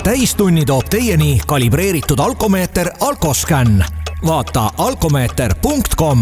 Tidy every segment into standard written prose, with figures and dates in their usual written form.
täistunni toob teieni kalibreeritud alkomeeter Alkoscan. Vaata alkomeeter.com.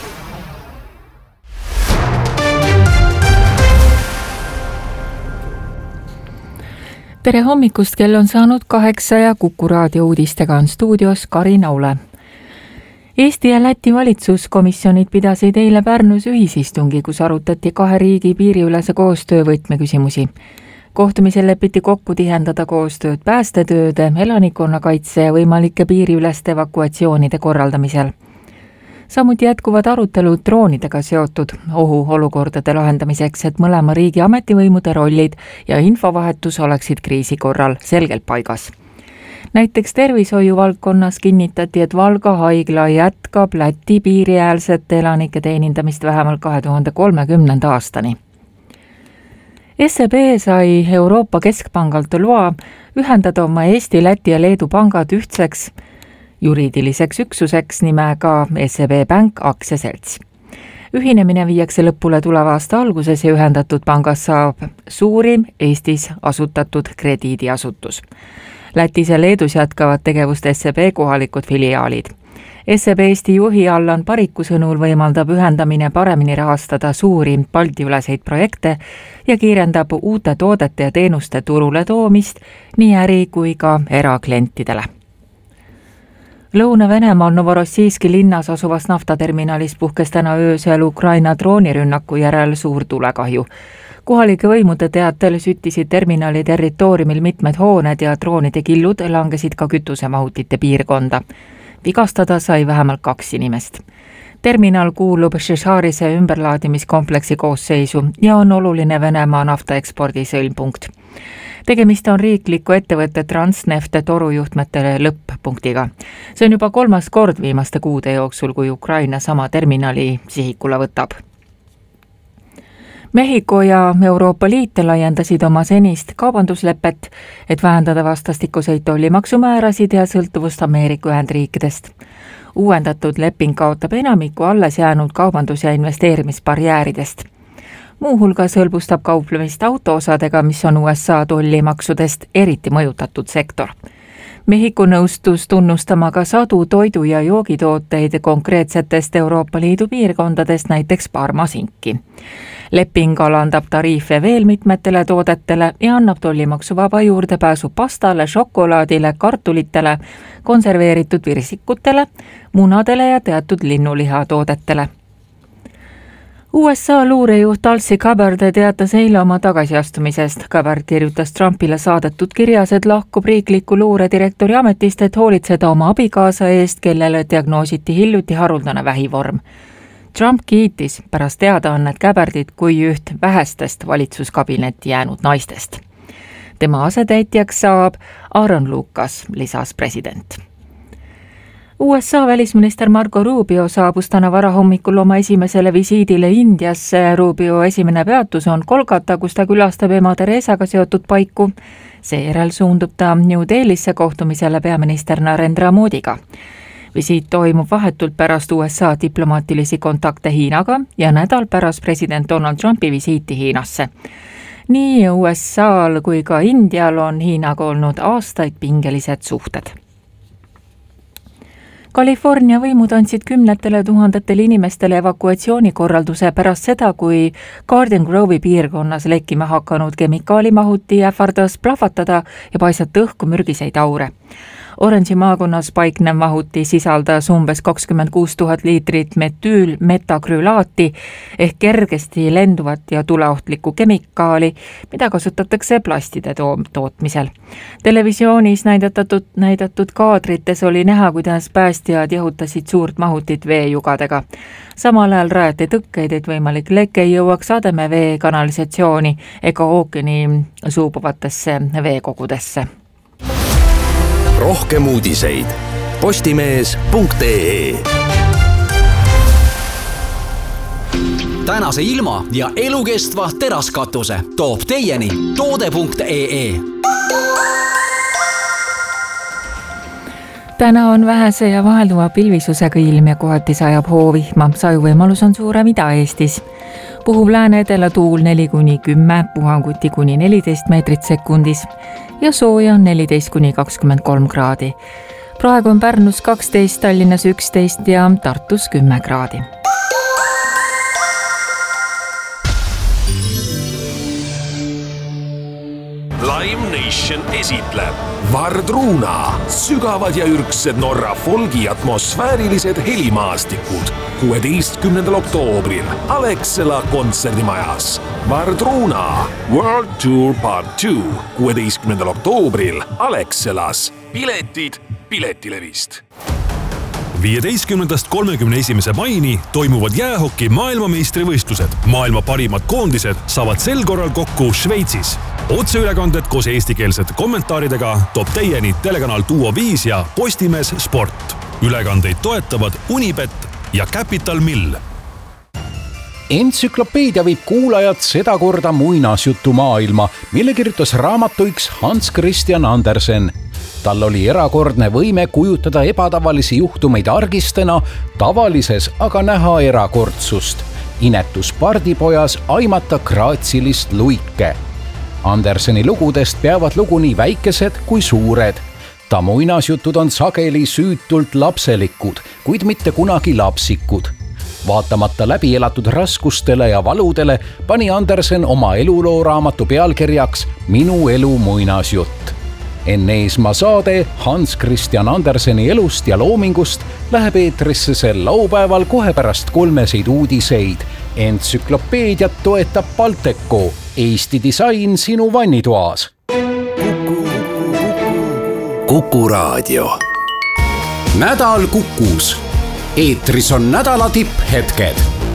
Tere hommikust, kell on saanud 8 ja Kuku raadio uudistega on stuudios Karin Aule. Eesti ja Läti valitsuskomisjonid pidasid eile Pärnus ühisistungi, kus arutati kahe riigi piiriülese koostöö võtmeküsimusi. Kohtumisel lepiti kokku tihendada koostööd päästetööde, elanikkonnakaitse ja võimalike piiriüleste evakuatsioonide korraldamisel. Samuti jätkuvad arutelud droonidega seotud ohuolukordade lahendamiseks, et mõlema riigi ametivõimude rollid ja infovahetus oleksid kriisi korral selgelt paigas. Näiteks tervishoiu valdkonnas kinnitati, et Valga haigla jätkab Läti piiriäärsete elanike teenindamist vähemalt 2030. aastani. SEB sai Euroopa Keskpangalt loa ühendada oma Eesti, Läti ja Leedu pangad ühtseks juriidiliseks üksuseks nimega SEB Bank aktsiaselts. Ühinemine viiakse lõpule tuleva aasta alguses ja ühendatud pangas saab suurim Eestis asutatud krediidiasutus. Lätis ja Leedus jätkavad tegevust SEB kohalikud filiaalid. SEB Eesti juhi Allan Pariku sõnul võimaldab ühendamine paremini rahastada suuri Balti-üleseid projekte ja kiirendab uute toodete ja teenuste turule toomist nii äri- kui ka eraklientidele. Lõuna-Venemaal Novorossijski linnas asuvas naftaterminalis puhkes täna öösel Ukraina droonirünnaku järel suur tulekahju. Kohalike võimude teatel süttisid terminali territooriumil mitmed hooned ja droonide killud langesid ka kütusemahutite piirkonda. Vigastada sai vähemalt 2 inimest. Terminal kuulub Šešarise ümberlaadimiskompleksi koosseisu ja on oluline Venemaa naftaekspordi sõlmpunkt. Tegemist on riikliku ettevõtte Transneft torujuhtmete lõpp-punktiga. See on juba 3. kord viimaste kuude jooksul, kui Ukraina sama terminali sihikule võtab. Mehhiko ja Euroopa Liit laiendasid oma senist kaubanduslepet, et vähendada vastastikuseid tollimaksumäärasid ja sõltuvust Ameerika Ühendriikidest. Uuendatud leping kaotab enamiku alles jäänud kaubandus- ja investeerimisbarjääridest. Muuhulgas hõlbustab kauplemist autoosadega, mis on USA tollimaksudest eriti mõjutatud sektor. Mehhiko nõustus tunnustama ka sadu toidu- ja joogitooteid konkreetsetest Euroopa Liidu piirkondadest, näiteks Parmasinki. Leping alandab tariife veel mitmetele toodetele ja annab tollimaksuvaba juurdepääsu pastale, šokolaadile, kartulitele, konserveeritud virsikutele, munadele ja teatud linnuliha-toodetele. USA luurejuht Tulsi Gabbard teatas eile oma tagasiastumisest. Gabbard kirjutas Trumpile saadetud kirjas, et lahkub riikliku luuredirektori ametist, et hoolitseda oma abikaasa eest, kellele diagnoositi hiljuti haruldane vähivorm. Trump kiitis pärast teadaannet Gabbardit kui üht vähestest valitsuskabinetti jäänud naistest. Tema asetäitjaks saab Aaron Lucas, lisas president. USA välisminister Marco Rubio saabus täna varahommikul oma esimesele visiidile Indiasse. Rubio esimene peatus on Kolkata, kus ta külastab ema Teresaga seotud paiku. Seejärel suundub ta New Delhisse kohtumisele peaminister Narendra Modiga. Visiit toimub vahetult pärast USA diplomaatilisi kontakte Hiinaga ja nädal pärast president Donald Trumpi visiiti Hiinasse. Nii USA'l kui ka Indial on Hiinaga olnud aastaid pingelised suhted. California võimud andsid 10 000 inimestele evakuatsioonikorralduse pärast seda, kui Garden Grove'i piirkonnas lekkima hakanud kemikaalimahuti ähvardas plahvatada ja paisata õhku mürgiseid aure. Orange'i maakonnas paiknev mahuti sisaldas umbes 26 000 liitrit metüülmetakrülaati ehk kergesti lenduvat ja tuleohtlikku kemikaali, mida kasutatakse plastide tootmisel. Televisioonis näidatud kaadrites oli näha, kuidas päästjad jahutasid suurt mahutit veejugadega. Samal ajal rajati tõkkeid, et võimalik leke jõuaks sademevee kanalisatsiooni ega ookeani suubuvatesse veekogudesse. Rohkem uudiseid postimees.ee. Tänase ilma ja elukestva teraskatuse toob teieni toode.ee. Täna on vähese ja vahelduva pilvisusega ilm ja kohati sajab hoovihma. Sajuvõimalus on suurem Ida-Eestis. puhub lääne-edela tuul 4-10, puhanguti kuni 14 meetrit sekundis ja sooja on 14-23 kraadi. Praegu on Pärnus 12, Tallinnas 11 ja Tartus 10 kraadi. Live Nation esitleb Vardruna, sügavad ja ürgsed Norra folgi atmosfäärilised helimaastikud 16. oktoobril Alexela kontserdimajas. Vardruna World Tour Part 2 16. oktoobril Alexelas. Piletid Piletilevist. 15.–31. maini toimuvad jäähoki maailmameistrivõistlused. Maailma parimad koondised saavad sel korral kokku Šveitsis. Otseülekanded koos eestikeelsete kommentaaridega toob teieni telekanal Duo 5 ja Postimees Sport. Ülekandeid toetavad Unibet ja Capital Mill. Entsüklopeedia viib kuulajad sedakorda muinasjutu maailma, mille kirjutas raamatuiks Hans Christian Andersen. Tal oli erakordne võime kujutada ebatavalisi juhtumeid argistena, tavalises aga näha erakordsust. Inetus pardipojas aimata graatsilist luike. Anderseni lugudest peavad lugu nii väikesed kui suured. Ta muinasjutud on sageli süütult lapselikud, kuid mitte kunagi lapsikud. Vaatamata läbi elatud raskustele ja valudele pani Andersen oma elulooraamatu pealkirjaks Minu elu muinasjutt. Enne Eesmaa saade Hans Christian Anderseni elust ja loomingust läheb eetrisse sel laupäeval kohe pärast 3 uudiseid. Entsüklopeediat toetab Balteco, Eesti disain sinu vannitoas. Kuku Raadio. Nädal Kukus. Eetris on nädala tipphetked.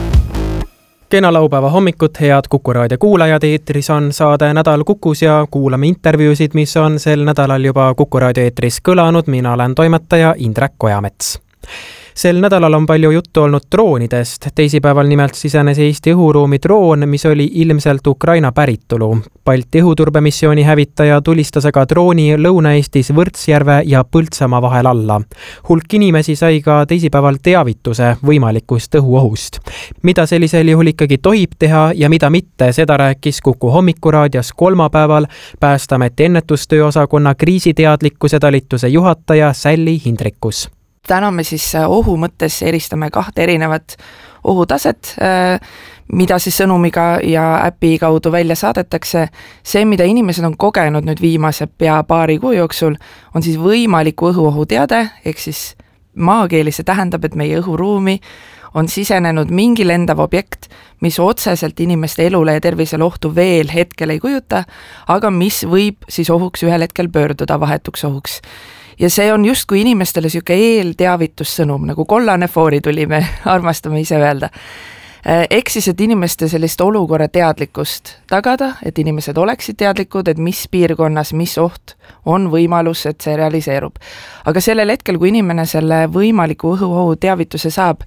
Kena laupäeva hommikut, head Kuku Raadio kuulajad, eetris on saade Nädal Kukus ja kuulame intervjuusid, mis on sel nädalal juba Kuku Raadio eetris kõlanud. Mina olen toimetaja Indrek Ojamets. Sel nädalal on palju juttu olnud droonidest. Teisipäeval nimelt sisenes Eesti õhuruumi droon, mis oli ilmselt Ukraina päritolu. Balti õhuturbemissiooni hävitaja tulistas aga drooni Lõuna-Eestis Võrtsjärve ja Põltsamaa vahel alla. Hulk inimesi sai ka teisipäeval teavituse võimalikust õhuohust. Mida sellisel juhul ikkagi tohib teha ja mida mitte, seda rääkis Kuku hommikuraadios kolmapäeval Päästeameti ennetustöö osakonna kriisiteadlikkuse talituse juhataja Sälli Hindrikus. Täna me siis ohu mõttes eristame 2 erinevat ohutaset, mida siis sõnumiga ja äpi kaudu välja saadetakse. See, mida inimesed on kogenud nüüd viimase pea paari kuu jooksul, on siis võimaliku õhuohu teade, ehk siis maakeelis see tähendab, et meie õhuruumi on sisenenud mingi lendav objekt, mis otseselt inimeste elule ja tervisele ohtu veel hetkel ei kujuta, aga mis võib siis ohuks ühel hetkel pöörduda vahetuks ohuks. Ja see on justkui inimestele siuke eelteavitussõnum, nagu kollane foori tuli, me armastame ise öelda. Ehk siis, et inimeste sellist olukorra teadlikkust tagada, et inimesed oleksid teadlikud, et mis piirkonnas, mis oht on võimalus, et see realiseerub. Aga sellel hetkel, kui inimene selle võimaliku õhuohu teavituse saab,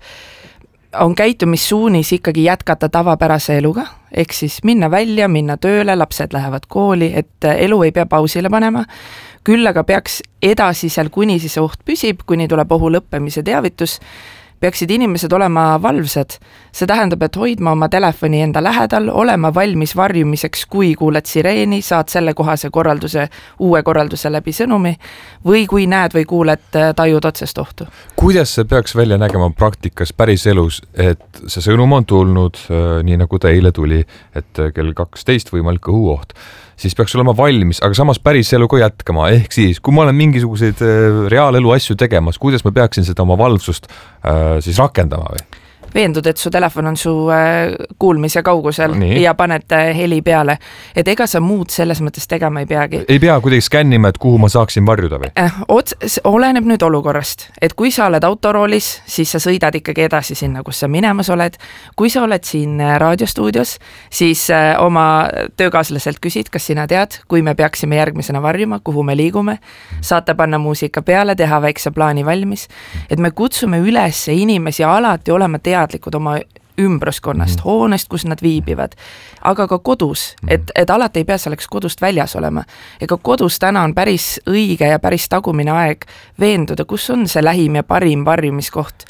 on käitumissuunis ikkagi jätkata tavapärase eluga, ehk siis minna välja, minna tööle, lapsed lähevad kooli, et elu ei pea pausile panema. Küll aga peaks edasisel, kuni siis oht püsib, kuni tuleb ohu lõppemise teavitus, peaksid inimesed olema valvsad. See tähendab, et hoidma oma telefoni enda lähedal, olema valmis varjumiseks, kui kuuled sireeni, saad selle kohase uue korralduse läbi sõnumi või kui näed või kuuled, tajud otsest ohtu. Kuidas see peaks välja nägema praktikas päris elus, et see sõnum on tulnud nii nagu ta eile tuli, et kell 12 võimalik õhuoht, siis peaks olema valmis, aga samas päris elu ka jätkama. Ehk siis, kui ma olen mingisuguseid reaalelu asju tegemas, kuidas ma peaksin seda oma valvsust siis rakendama või? Veendud, et su telefon on su kuulmise kaugusel ja paned heli peale. Et ega sa muud selles mõttes tegema ei peagi. Ei pea kuidagi skännima, et kuhu ma saaksin varjuda või? Oleneb nüüd olukorrast. Et kui sa oled autoroolis, siis sa sõidad ikkagi edasi sinna, kus sa minemas oled. Kui sa oled siin raadiostuudios, siis oma töökaaslaselt küsid, kas sina tead, kui me peaksime järgmisena varjuma, kuhu me liigume. Saate panna muusika peale, teha väikse plaani valmis. Et me kutsume üles inimesi alati olema teadlikud oma ümbruskonnast, hoonest, kus nad viibivad, aga ka kodus, et alati ei pea selleks kodust väljas olema. Ega kodus täna on päris õige ja päris tagumine aeg veenduda, kus on see lähim ja parim varjumiskoht.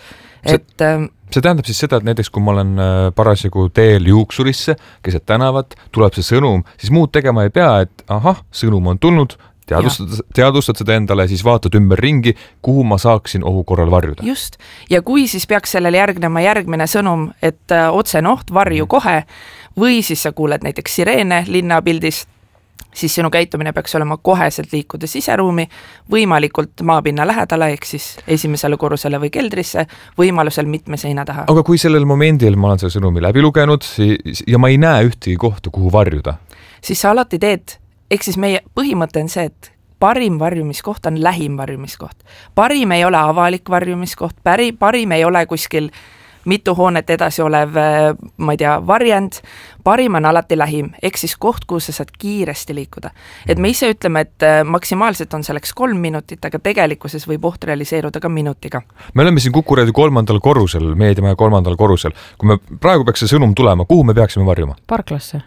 See tähendab siis seda, et näiteks kui ma olen parasjagu teel juuksurisse, keset tänavat, tuleb see sõnum, siis muud tegema ei pea, et ahah, sõnum on tulnud, teadvustad seda endale, siis vaatad ümber ringi, kuhu ma saaksin ohu korral varjuda. Just. Ja kui siis peaks sellele järgnema järgmine sõnum, et otsene oht, varju kohe, või siis sa kuuled näiteks sireene linnapildis, siis sinu käitumine peaks olema koheselt liikuda siseruumi, võimalikult maapinna lähedale, ehk siis esimesele korrusele või keldrisse, võimalusel mitme seina taha. Aga kui sellel momendil ma olen selle sõnumi läbi lugenud ja ma ei näe ühtegi kohta, kuhu varjuda, siis sa alati teed, ehk siis meie põhimõte on see, et parim varjumiskoht on lähim varjumiskoht. Parim ei ole avalik varjumiskoht, parim ei ole kuskil mitu hoonet edasi olev, ma ei tea, varjend, parim on alati lähim, ehk siis koht, kuhu sa saad kiiresti liikuda. Et me ise ütleme, et maksimaalselt on selleks 3 minutit, aga tegelikkuses võib oht realiseeruda ka minutiga. Me oleme siin Kuku Raadio 3. korrusel, meediamaja 3. korrusel. Kui me praegu peaks see sõnum tulema, kuhu me peaksime varjuma? Parklasse.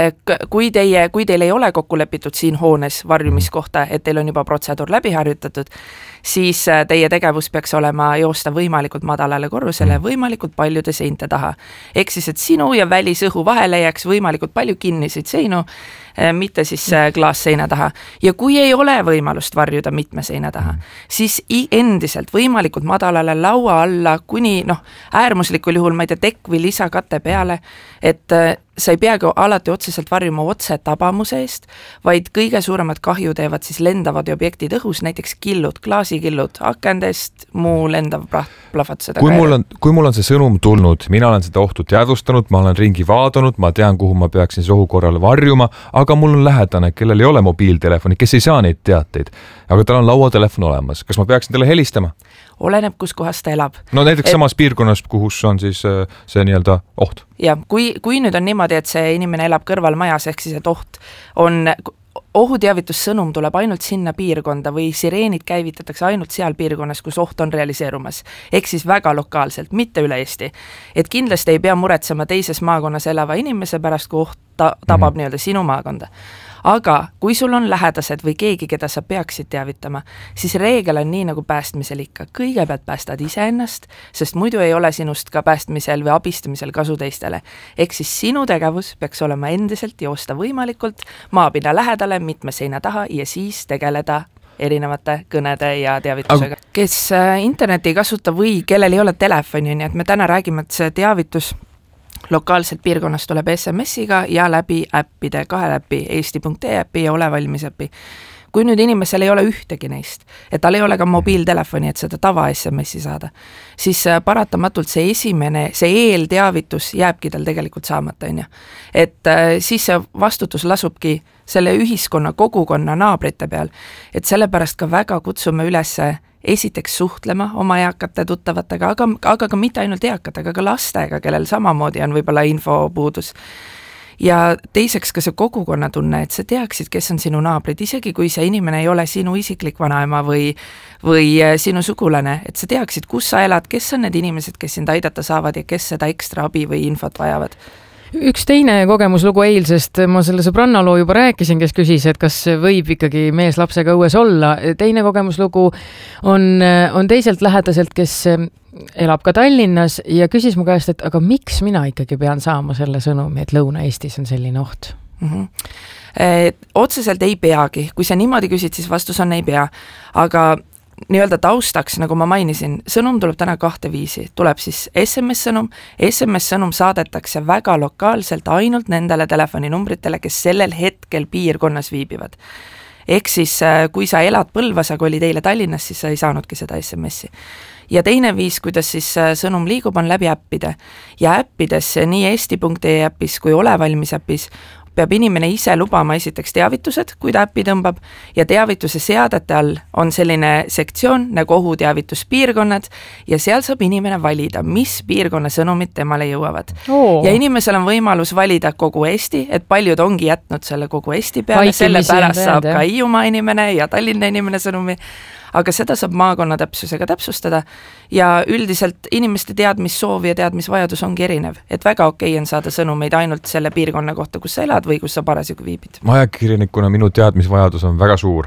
Kui teil ei ole kokku lepitud siin hoones varjumiskohta, et teil on juba protseduur läbi harjutatud, siis teie tegevus peaks olema joosta võimalikult madalale korrusele, võimalikult paljude seinte taha. Ehk siis, et sinu ja välisõhu vahele jääks võimalikult palju kinniseid seinu, mitte siis klaasseina taha. Ja kui ei ole võimalust varjuda mitme seina taha, siis endiselt võimalikult madalale laua alla kuni äärmuslikul juhul, ma ei tea, tekk või lisakate peale, et sa ei peagi alati otseselt varjuma otse tabamuse eest, vaid kõige suuremad kahju teevad siis lendavad objektid õhus, näiteks killud, klaasikillud akendest, muu lendav plahvatused. Kui mul on see sõnum tulnud, mina olen seda ohtu teadvustanud, ma olen ringi vaadanud, ma tean, kuhu ma peaksin ohu korral varjuma, aga mul on lähedane, kellel ei ole mobiiltelefoni, kes ei saa neid teateid, aga tal on lauatelefon olemas. Kas ma peaksin talle helistama? Oleneb, kus kohas ta elab. No näiteks samas piirkonnas, kus on siis see nii-öelda oht. Ja kui nüüd on niimoodi, et see inimene elab kõrval majas, ehk siis, et ohuteavitussõnum tuleb ainult sinna piirkonda või sireenid käivitatakse ainult seal piirkonnas, kus oht on realiseerumas. Ehk siis väga lokaalselt, mitte üle Eesti. Et kindlasti ei pea muretsema teises maakonnas elava inimese pärast, kui oht tabab nii-öelda sinu maakonda. Aga kui sul on lähedased või keegi, keda sa peaksid teavitama, siis reegel on nii nagu päästmisel ikka. Kõigepealt päästad iseennast, sest muidu ei ole sinust ka päästmisel või abistamisel kasu teistele. Ehk siis sinu tegevus peaks olema endiselt joosta võimalikult maapinna lähedale, mitme seina taha ja siis tegeleda erinevate kõnede ja teavitusega. Kes interneti ei kasuta või kellel ei ole telefoni, nii et me täna räägime, et see teavitus lokaalselt piirkonnast tuleb SMS-iga ja läbi äppide, 2 äppi, eesti.ee äppi ja Ole valmis äppi. Kui nüüd inimesel ei ole ühtegi neist, et tal ei ole ka mobiiltelefoni, et seda tava SMS-i saada, siis paratamatult see eelteavitus jääbki tal tegelikult saamata. Et siis see vastutus lasubki selle ühiskonna, kogukonna, naabrite peal, et sellepärast ka väga kutsume üles esiteks suhtlema oma eakate tuttavatega, aga ka mitte ainult eakatega, ka lastega, kellel samamoodi on võib-olla infopuudus. Ja teiseks ka see kogukonnatunne, et sa teaksid, kes on sinu naabrid, isegi kui see inimene ei ole sinu isiklik vanaema või sinu sugulane, et sa teaksid, kus sa elad, kes on need inimesed, kes sind aidata saavad ja kes seda ekstra abi või infot vajavad. Üks teine kogemuslugu eilsest, ma selle sõbrannaloo juba rääkisin, kes küsis, et kas võib ikkagi mees lapsega õues olla. Teine kogemuslugu on teiselt lähedaselt, kes elab ka Tallinnas ja küsis mu käest, et aga miks mina ikkagi pean saama selle sõnumi, et Lõuna-Eestis on selline oht? Otseselt ei peagi. Kui sa niimoodi küsid, siis vastus on ei pea. Aga nii-öelda taustaks, nagu ma mainisin, sõnum tuleb täna 2 viisi. Tuleb siis SMS-sõnum saadetakse väga lokaalselt ainult nendele telefoninumbritele, kes sellel hetkel piirkonnas viibivad. Ehk siis, kui sa elad Põlvas, aga olid eile Tallinnas, siis sa ei saanudki seda SMS-i. Ja teine viis, kuidas siis sõnum liigub, on läbi äppide. Ja äppides, nii eesti.ee äppis kui Ole valmis äppis, peab inimene ise lubama esiteks teavitused, kui ta äppi tõmbab, ja teavituse seadete all on selline sektsioon nagu ohuteavituspiirkonnad ja seal saab inimene valida, mis piirkonna sõnumid temale jõuavad. Ja inimesel on võimalus valida kogu Eesti, et paljud ongi jätnud selle kogu Eesti peale, selle pärast saab ka Hiiumaa inimene ja Tallinna inimene sõnumi, aga seda saab maakonna täpsusega täpsustada ja üldiselt inimeste teadmissoov ja teadmisvajadus ongi erinev, et väga okei on saada sõnumeid ainult selle piirkonna kohta, kus sa elad või kus sa parasjagu viibid. Ajakirjanikuna minu teadmisvajadus on väga suur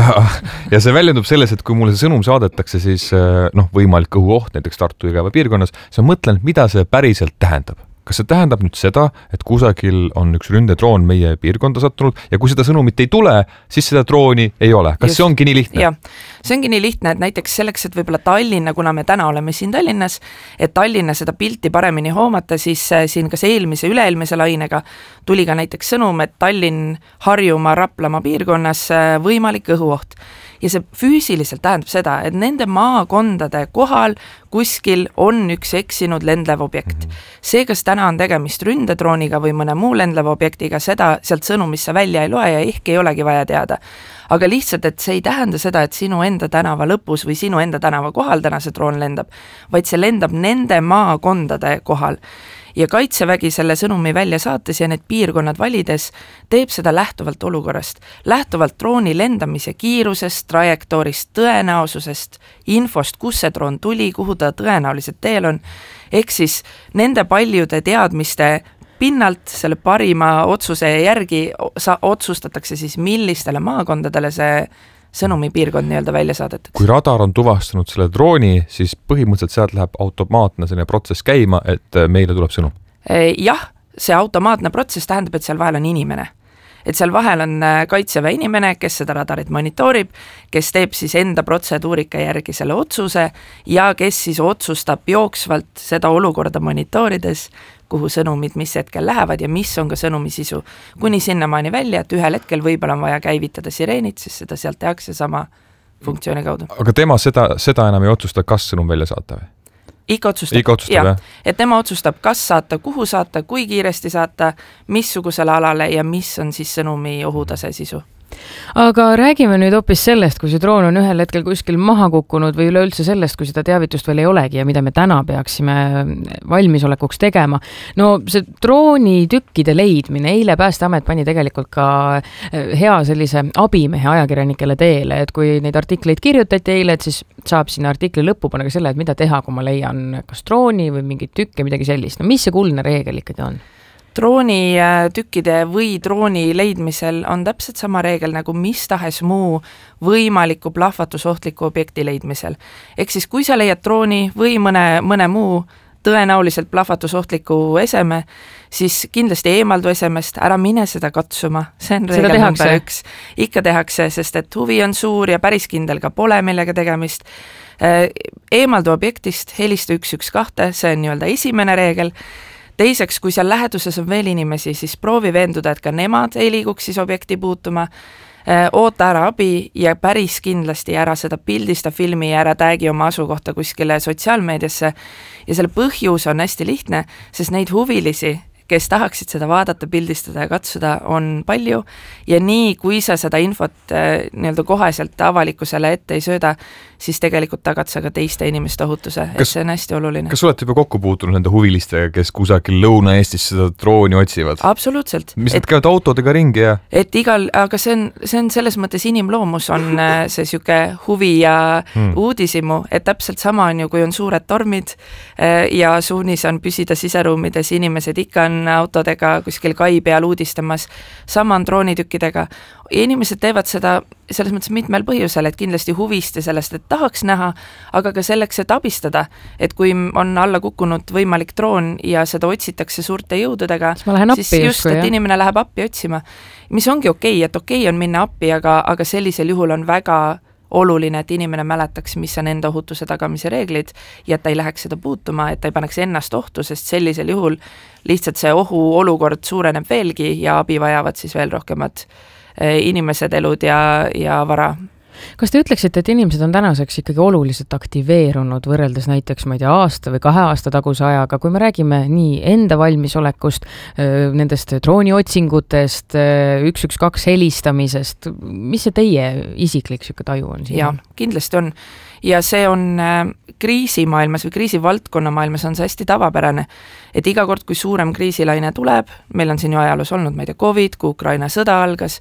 ja see väljendub selles, et kui mulle see sõnum saadetakse, siis võimalik õhuoht näiteks Tartu Jõgeva piirkonnas, siis ma mõtlen, mida see päriselt tähendab. Kas see tähendab nüüd seda, et kusagil on üks ründedroon meie piirkonda sattunud ja kui seda sõnumit ei tule, siis seda drooni ei ole. Kas see ongi nii lihtne? Jah, see ongi nii lihtne, et näiteks selleks, et võib-olla Tallinna, kuna me täna oleme siin Tallinnas, et Tallinna seda pilti paremini hoomata, siis siin kas üle-eelmise lainega tuli ka näiteks sõnum, et Tallinn, Harjumaa, Raplamaa piirkonnas võimalik õhuoht. Ja see füüsiliselt tähendab seda, et nende maakondade kohal kuskil on üks eksinud lendlev objekt. See, kas täna on tegemist ründedrooniga või mõne muu lendlev objektiga, seda sealt sõnumisse välja ei loe ja ehk ei olegi vaja teada. Aga lihtsalt, et see ei tähenda seda, et sinu enda tänava lõpus või sinu enda tänava kohal täna see droon lendab, vaid see lendab nende maakondade kohal. Ja Kaitsevägi selle sõnumi välja saates ja need piirkonnad valides teeb seda lähtuvalt olukorrast, lähtuvalt drooni lendamise kiirusest, trajektoorist, tõenäosusest, infost, kus see droon tuli, kuhu ta tõenäoliselt teel on, ehk siis nende paljude teadmiste pinnalt selle parima otsuse järgi otsustatakse siis, millistele maakondadele see sõnumi piirkond nii-öelda välja saadetakse. Kui radar on tuvastanud selle drooni, siis põhimõtteliselt sealt läheb automaatne selline protsess käima, et meile tuleb sõnum. Jah, see automaatne protsess tähendab, et seal vahel on inimene. Et seal vahel on Kaitseväe inimene, kes seda radarit monitoorib, kes teeb siis enda protseduurika järgi selle otsuse ja kes siis otsustab jooksvalt seda olukorda monitoorides, kuhu sõnumid mis hetkel lähevad ja mis on ka sõnumi sisu. Kuni sinnamaani välja, et ühel hetkel võib-olla on vaja käivitada sireenid, siis seda sealt tehakse sama funktsiooni kaudu. Aga tema seda enam ei otsusta, kas sõnum välja saata või? Ikka otsustab, jah. Et tema otsustab, kas saata, kuhu saata, kui kiiresti saata, missugusele alale ja mis on siis sõnumi ohutase sisu. Aga räägime nüüd hoopis sellest, kui see droon on ühel hetkel kuskil maha kukkunud või üleüldse sellest, kui seda teavitust veel ei olegi ja mida me täna peaksime valmisolekuks tegema. No see droonitükkide leidmine, eile Päästeamet pani tegelikult ka hea sellise abimehe ajakirjanikele teele, et kui neid artikleid kirjutati eile, et siis saab sinna artikli lõppu panna ka selle, et mida teha, kui ma leian kas drooni või mingit tükke, midagi sellist. No mis see kuldne reegel ikkagi on? Droonitükkide või drooni leidmisel on täpselt sama reegel nagu mis tahes muu võimaliku plahvatusohtliku objekti leidmisel. Ehk siis kui sa leiad drooni või mõne muu tõenäoliselt plahvatusohtliku eseme, siis kindlasti eemaldu esemest, ära mine seda katsuma. See on reegel number 1. Ikka tehakse, sest et huvi on suur ja päris kindel ka pole millega tegemist. Eemaldu objektist helista 112, see on nii-öelda esimene reegel. Teiseks, kui seal läheduses on veel inimesi, siis proovi veenduda, et ka nemad ei liiguks siis objekti puutuma, oota ära abi ja päris kindlasti ära seda pildista filmi ja ära täägi oma asukohta kuskile sotsiaalmeediasse. Ja selle põhjus on hästi lihtne, sest neid huvilisi, kes tahaksid seda vaadata, pildistada ja katsuda, on palju ja nii, kui sa seda infot nii-öelda koheselt avalikkusele ette ei sööda, siis tegelikult tagad sa ka teiste inimeste ohutuse, et see on hästi oluline. Kas olete juba kokku puutunud nende huvilistega, kes kusagil Lõuna-Eestis seda drooni otsivad? Absoluutselt. Mis nad käivad autodega ringi ja? Aga see on selles mõttes inimloomus on see siuke huvi ja uudisimu, et täpselt sama on ju, kui on suured tormid ja suunis on püsida siseruumides, inimesed ikka on autodega kuskil kai peal uudistamas, sama on droonitükkidega. Inimesed teevad seda selles mõttes mitmel põhjusel, et kindlasti huvist ja sellest, et tahaks näha, aga ka selleks, et abistada, et kui on alla kukkunud võimalik droon ja seda otsitakse suurte jõududega, siis just, et inimene läheb appi otsima, mis ongi okei, et okei on minna appi, aga sellisel juhul on väga oluline, et inimene mäletaks, mis on enda ohutuse tagamise reeglid ja et ta ei läheks seda puutuma, et ta ei paneks ennast ohtu, sest sellisel juhul lihtsalt see ohu olukord suureneb veelgi ja abi vajavad siis veel rohkemad inimesed, elud ja vara. Kas te ütleksite, et inimesed on tänaseks ikkagi oluliselt aktiveerunud võrreldes näiteks, ma ei tea, aasta või 2 aasta taguse ajaga, kui me räägime nii enda valmisolekust, nendest drooniotsingutest, 112 helistamisest, mis see teie isiklik siuke taju on siin? Ja, kindlasti on. Ja see on kriisimaailmas või kriisivaldkonna maailmas on see hästi tavapärane, et iga kord, kui suurem kriisilaine tuleb, meil on siin ju ajaloos olnud, ma ei tea, COVID, kui Ukraina sõda algas,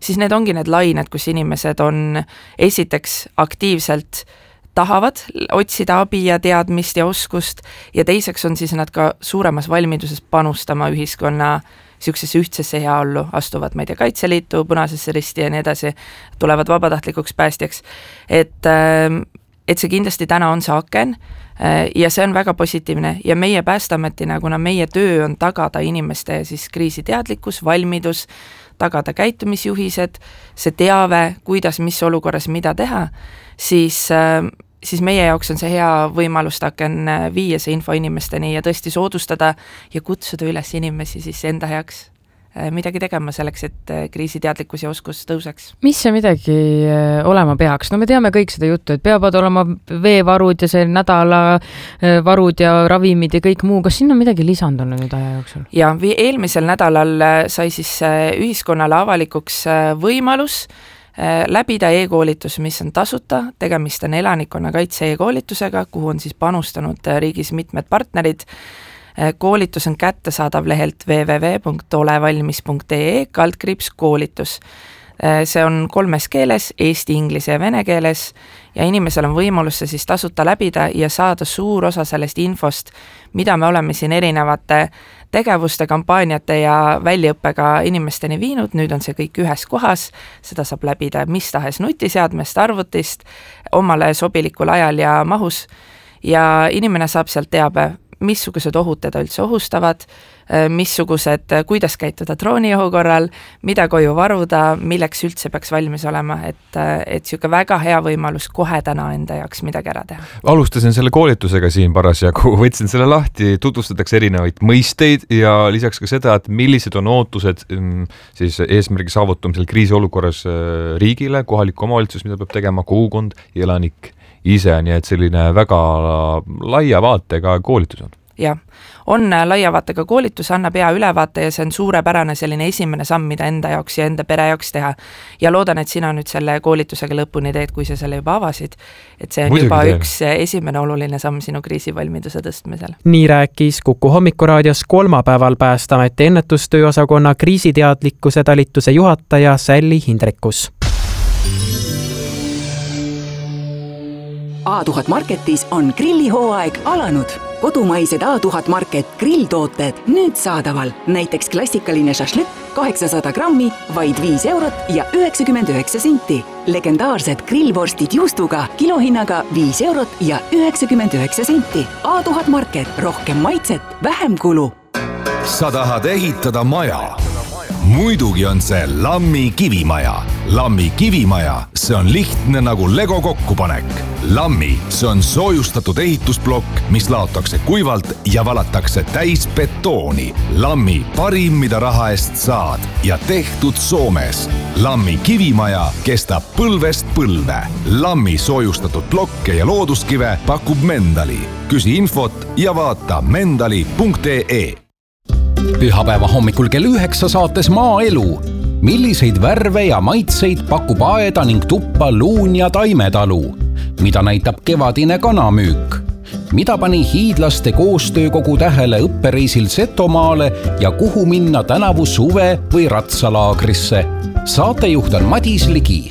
siis need ongi need lained, kus inimesed on esiteks aktiivselt tahavad otsida abi ja teadmist ja oskust ja teiseks on siis nad ka suuremas valmiduses panustama ühiskonna siuksesse ühtsesse heaollu, astuvad, ma ei tea, Kaitseliitu, Punasesse Risti ja nii edasi, tulevad vabatahtlikuks päästjaks. Et see kindlasti täna on see aken ja see on väga positiivne ja meie Päästeametina, kuna meie töö on tagada inimeste siis kriisiteadlikkus, valmidus, tagada käitumisjuhised, see teave, kuidas, mis olukorras, mida teha, siis meie jaoks on see hea võimalus taken viia see info inimesteni ja tõesti soodustada ja kutsuda üles inimesi siis enda heaks midagi tegema selleks, et kriisiteadlikkus ja oskus tõuseks. Mis see midagi olema peaks? No me teame kõik seda juttu, et peavad olema veevarud ja see nädala varud ja ravimid ja kõik muu. Kas sinna on midagi lisandunud nüüd aja jooksul? Ja eelmisel nädalal sai siis ühiskonnale avalikuks võimalus läbida e-koolitus, mis on tasuta, tegemist on elanikkonnakaitse e-koolitusega, kuhu on siis panustanud riigis mitmed partnerid. Koolitus on kättesaadav lehelt www.olevalmis.ee/koolitus. See on 3 keeles, eesti, inglise ja vene keeles ja inimesel on võimalus see siis tasuta läbida ja saada suur osa sellest infost, mida me oleme siin erinevate tegevuste, kampaaniate ja väljaõppega inimesteni viinud, nüüd on see kõik ühes kohas, seda saab läbida mis tahes nutiseadmest, arvutist, omale sobilikul ajal ja mahus ja inimene saab sealt teabe, missugused ohud teda üldse ohustavad, kuidas käituda drooniohu korral, mida koju varuda, milleks üldse peaks valmis olema, et siuke väga hea võimalus kohe täna enda jaoks midagi ära teha. Alustasin selle koolitusega siin parasjagu, võtsin selle lahti, tutvustatakse erinevaid mõisteid ja lisaks ka seda, et millised on ootused siis eesmärgi saavutamisel kriisiolukorras riigile, kohaliku omavalitsus, mida peab tegema kogukond ja elanik ise, nii et selline väga laia vaatega koolitus on. Jah, on laia vaatega koolitus, annab hea ülevaate ja see on suurepärane selline esimene samm, mida enda jaoks ja enda pere jaoks teha. Ja loodan, et sina nüüd selle koolitusega lõpuni teed, kui sa selle juba avasid, et see on juba üks esimene oluline samm sinu kriisivalmiduse tõstmisel. Nii rääkis Kuku hommikuraadios kolmapäeval Päästeameti ennetustööosakonna kriisiteadlikkuse talituse juhataja Sälli Hindrikus. A1000 Marketis on grillihooaeg alanud. Kodumaised A1000 Market grilltooted nüüd saadaval. Näiteks klassikaline šašlõkk 800 grammi, vaid 5 eurot ja 99 senti. Legendaarsed grillvorstid juustuga kilohinnaga 5 eurot ja 99 senti. A1000 Market, rohkem maitset, vähem kulu. Sa tahad ehitada maja? Muidugi on see Lammi kivimaja. Lammi kivimaja, see on lihtne nagu Lego kokkupanek. Lammi, see on soojustatud ehitusblokk, mis laotakse kuivalt ja valatakse täis betooni. Lammi parim, mida raha eest saad ja tehtud Soomes. Lammi kivimaja kestab põlvest põlve. Lammi soojustatud blokke ja looduskive pakub Mendali. Küsi infot ja vaata mendali.ee. Pühapäeva hommikul kell 9 saates Maaelu. Milliseid värve ja maitseid pakub aeda ning tuppa luun ja taimetalu? Mida näitab kevadine kanamüük? Mida pani hiidlaste koostöökogu tähele õppereisil Setomaale ja kuhu minna tänavu suve või ratsalaagrisse? Saatejuht on Madis Ligi.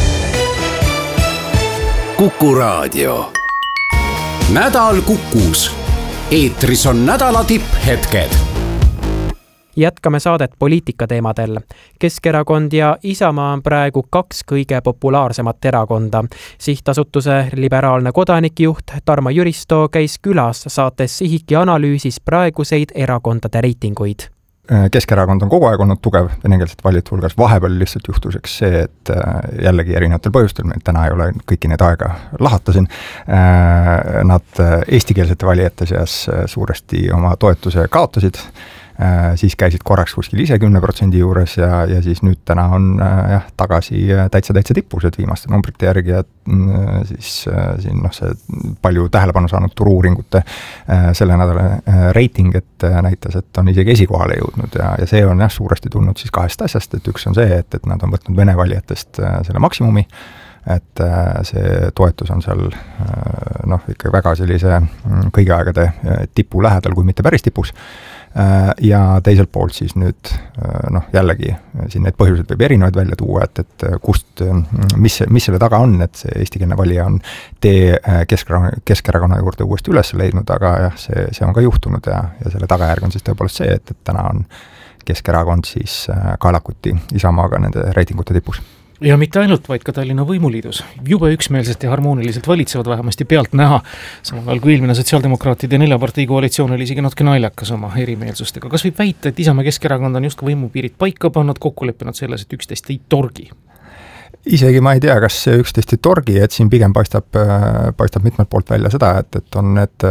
Kuku raadio. Nädal Kukus. Eetris on nädala tipphetked. Jätkame saadet poliitikateemadel. Keskerakond ja Isamaa on praegu 2 kõige populaarsemat erakonda. Sihtasutuse Liberaalne kodanikjuht Tarmo Jüristo käis külas, saates Sihik ja analüüsis praeguseid erakondade reitinguid. Keskerakond on kogu aeg olnud tugev venekeelset valijate hulgas. Vahepeal lihtsalt juhtuseks see, et jällegi erinevatel põhjustel, meil täna ei ole kõiki need aega lahatasin, nad eestikeelsete valijate seas suuresti oma toetuse kaotasid, siis käisid korraks kuskil ise 10% juures ja siis nüüd täna on tagasi täitsa tipus, et viimaste numbrite järgi ja siis siin see palju tähelepanu saanud turu-uuringute selle nädala reiting, et näitas, et on isegi esikohale jõudnud ja see on suuresti tulnud siis 2 asjast, et üks on see, et nad on võtnud vene valijatest selle maksimumi, et see toetus on seal noh, ikka väga sellise kõigi aegade tipu lähedal, kui mitte päris tipus. Ja teiselt poolt siis nüüd noh, jällegi siin need põhjused võib erinevaid välja tuua, et kust, mis selle taga on, et see eestikeelne valija on tee Keskerakonna juurde uuesti üles leidnud, aga jah, see on ka juhtunud ja selle tagajärg on siis tõepoolest see, et täna on Keskerakond siis kaelakuti Isamaaga nende reitingute tipus. Ja mitte ainult, vaid ka Tallinna võimuliidus. Jube üksmeelselt ja harmooniliselt valitsevad vähemasti pealt näha. Samal ajal kui eelmine sotsiaaldemokraatide 4 partei koalitsioon oli isegi natuke naljakas oma erimeelsustega. Kas võib väita, et Isamaa Keskerakond on just ka võimupiirid paika pannud, kokku leppinud selles, et üksteist ei torgi? Isegi ma ei tea, kas see üksteist ei torgi, et siin pigem paistab mitmelt poolt välja seda, et on need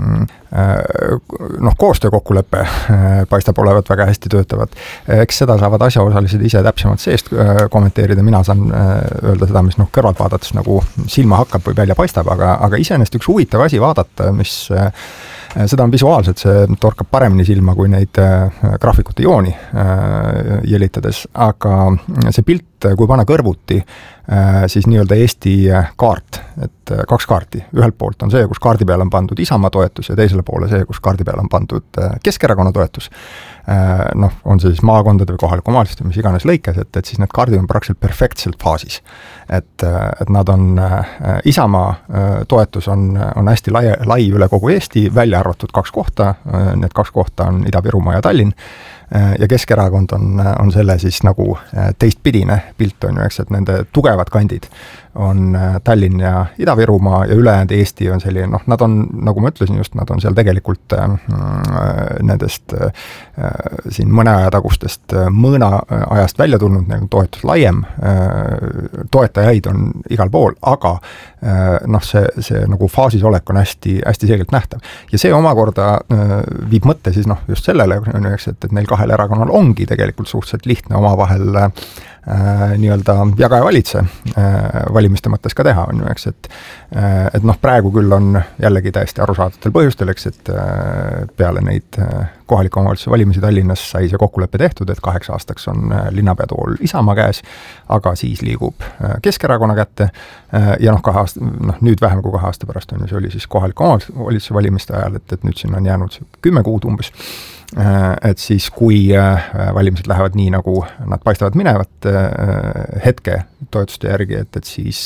koostöökokkulepe paistab olevat väga hästi töötavad. Eks seda saavad asjaosalised ise täpsemalt seest kommenteerida, mina saan öelda seda, mis kõrvalt vaadates nagu silma hakkab või välja paistab, aga iseenesest üks huvitav asi vaadata, mis seda on visuaalselt, see torkab paremini silma kui neid graafikute jooni jälitades, aga see pilt, kui panna kõrvuti, siis nii-öelda Eesti kaart, et 2 kaarti. Ühelt poolt on see, kus kaardi peal on pandud Isamaa toetus ja teisele poole see, kus kaardi peal on pandud Keskerakonna toetus. Noh, on see siis maakondade või kohaliku omavalitsuste, mis iganes lõikes, et siis need kaardid on praktiliselt perfektselt faasis. Et nad on, Isamaa toetus on hästi lai üle kogu Eesti, välja arvatud 2 kohta, need 2 kohta on Ida-Virumaa ja Tallinn, ja Keskerakond on selle siis nagu teistpidine pilt on ju, eks, et nende tugevad kandid on Tallinn ja Ida-Virumaa ja ülejäänud Eesti on selline, noh, nad on, nagu ma ütlesin just, nad on seal tegelikult nendest siin mõne aja tagustest mõõna ajast välja tulnud, neil on toetus laiem, toetajaid on igal pool, aga noh, see nagu faasis olek on hästi selgelt nähtav. Ja see omakorda viib mõtte siis noh, just sellele, et neil 2 erakonnal ongi tegelikult suhteliselt lihtne omavahel nii-öelda jaga ja valitse valimiste mõttes ka teha, on ju, eks, et noh, praegu küll on jällegi täiesti arusaadatel põhjustel, eks, et peale neid kohaliku omavalitsuse valimisi Tallinnas sai see kokkulepe tehtud, et 8 aastaks on linnapea tool Isamaa käes, aga siis liigub Keskerakonna kätte ja noh, nüüd vähem kui 2 aasta pärast on ju, see oli siis kohaliku omavalitsuse valimiste ajal, et nüüd siin on jäänud 10 kuud umbes. Et siis kui valimised lähevad nii, nagu nad paistavad minevat hetke toetuste järgi, et siis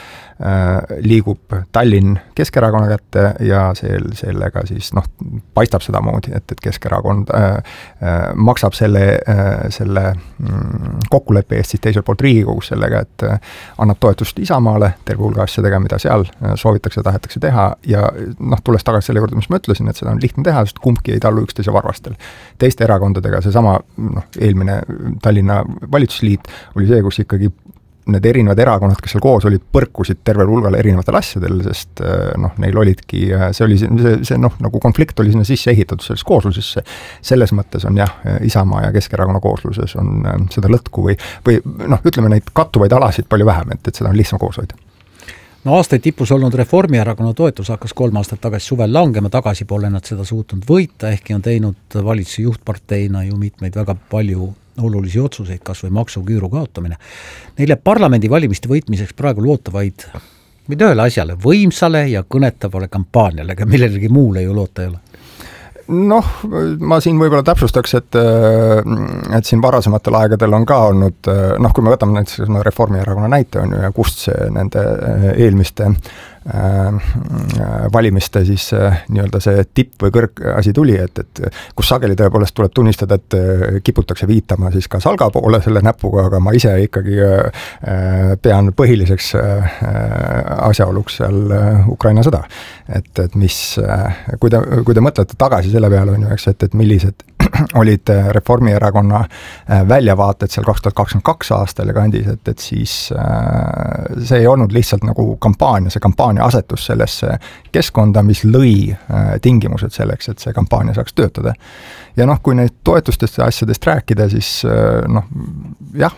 liigub Tallinn Keskerakonna kätte ja sellega siis noh, paistab seda moodi, et Keskerakond maksab selle kokkuleppe eest siis teiselt poolt Riigikogus sellega, et annab toetust Isamaale terve hulga asjadega, mida seal soovitakse, tahetakse teha ja noh, tulles tagasi selle juurde, mis ma ütlesin, et seda on lihtne teha, sest kumbki ei tallu üksteise varvastel. Teiste erakondadega seesama eelmine Tallinna valitsusliit oli see, kus ikkagi need erinevad erakonnad, kes seal koos olid, põrkusid tervel hulgal erinevatel asjadel, sest noh, neil olidki, see noh, nagu konflikt oli sinna sisse ehitatud selles kooslusesse, selles mõttes on jah, Isamaa ja Keskerakonna koosluses on seda lõtku või noh, ütleme neid kattuvaid alasid palju vähem, et seda on lihtsam koos hoida. No aastaid tipus olnud Reformierakonna toetus hakkas 3 aastat tagasi suvel langema, tagasi pole nad seda suutnud võita, ehkki on teinud valitsuse juhtparteina ju mitmeid väga palju olulisi otsuseid, kas või maksuküüru kaotamine. Neile parlamendivalimiste võitmiseks praegu loota vaid ühele asjale, võimsale ja kõnetavale kampaaniale, aga millelegi muule ju loota ei ole. Noh, ma siin võib-olla täpsustaks, et siin varasematel aegadel on ka olnud, noh, kui me võtame näiteks Reformierakonna näite on ju ja kust see nende eelmiste valimiste siis nii-öelda see tipp või kõrg asi tuli, et kus sageli tõepoolest tuleb tunnistada, et kiputakse viitama siis ka Salga poole selle näpuga, aga ma ise ikkagi pean põhiliseks asjaoluks seal Ukraina sõda. Et mis, kui te mõtlete tagasi selle peale, on ju, eks, et millised olid Reformierakonna väljavaated seal 2022 aastal ja kandis, et siis see ei olnud lihtsalt nagu kampaania, see kampaania asetus sellesse keskkonda, mis lõi tingimused selleks, et see kampaania saaks töötada. Ja noh, kui neid toetustest ja asjadest rääkida, siis noh, jah,